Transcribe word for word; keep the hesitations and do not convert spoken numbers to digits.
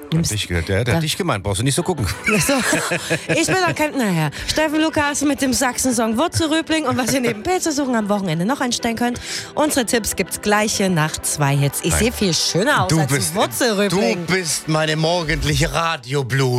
Hat dich, der, der hat dich gemeint, brauchst du nicht so gucken. So. Ich bin doch kein... Naja, Steffen Lukas mit dem Sachsen-Song Wurzelrübling und was ihr neben Pilze suchen am Wochenende noch einstellen könnt. Unsere Tipps gibt's gleich hier nach zwei Hits. Ich sehe viel schöner aus Du als bist, Wurzelrübling. du bist meine morgendliche Radioblume.